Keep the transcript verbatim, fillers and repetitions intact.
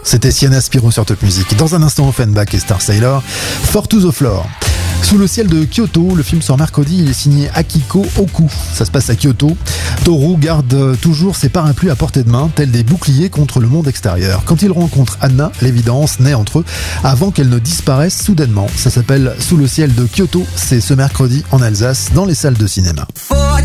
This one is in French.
C'était Sienna Spiro sur Top Music. Dans un instant, Offenbach et Star Sailor, For to the Floor. Sous le ciel de Kyoto, le film sort mercredi, il est signé Akiko Oku. Ça se passe à Kyoto. Toru garde toujours ses parapluies à portée de main, tels des boucliers contre le monde extérieur. Quand il rencontre Anna, l'évidence naît entre eux avant qu'elle ne disparaisse soudainement. Ça s'appelle Sous le ciel de Kyoto, c'est ce mercredi en Alsace, dans les salles de cinéma. For